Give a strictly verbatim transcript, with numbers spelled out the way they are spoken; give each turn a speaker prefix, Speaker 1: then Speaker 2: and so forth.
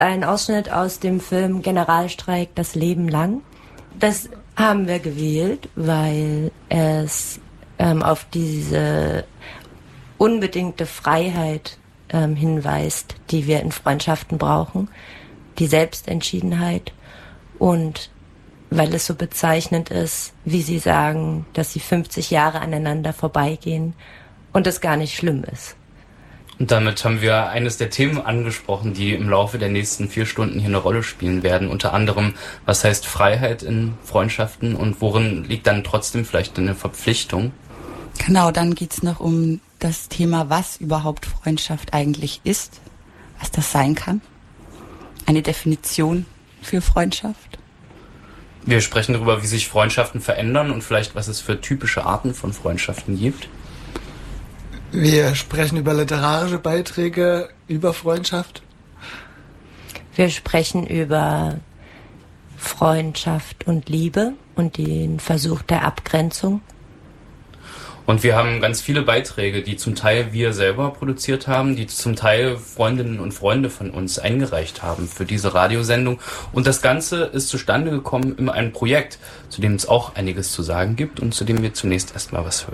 Speaker 1: Ein Ausschnitt aus dem Film Generalstreik das Leben lang. Das haben wir gewählt, weil es ähm, auf diese unbedingte Freiheit ähm, hinweist, die wir in Freundschaften brauchen, die Selbstentschiedenheit, und weil es so bezeichnend ist, wie sie sagen, dass sie fünfzig Jahre aneinander vorbeigehen und es gar nicht schlimm ist.
Speaker 2: Und damit haben wir eines der Themen angesprochen, die im Laufe der nächsten vier Stunden hier eine Rolle spielen werden. Unter anderem, was heißt Freiheit in Freundschaften und worin liegt dann trotzdem vielleicht eine Verpflichtung?
Speaker 3: Genau, dann geht's noch um das Thema, was überhaupt Freundschaft eigentlich ist, was das sein kann. Eine Definition für Freundschaft.
Speaker 2: Wir sprechen darüber, wie sich Freundschaften verändern und vielleicht, was es für typische Arten von Freundschaften gibt.
Speaker 4: Wir sprechen über literarische Beiträge über Freundschaft.
Speaker 1: Wir sprechen über Freundschaft und Liebe und den Versuch der Abgrenzung.
Speaker 2: Und wir haben ganz viele Beiträge, die zum Teil wir selber produziert haben, die zum Teil Freundinnen und Freunde von uns eingereicht haben für diese Radiosendung. Und das Ganze ist zustande gekommen in einem Projekt, zu dem es auch einiges zu sagen gibt und zu dem wir zunächst erstmal was hören.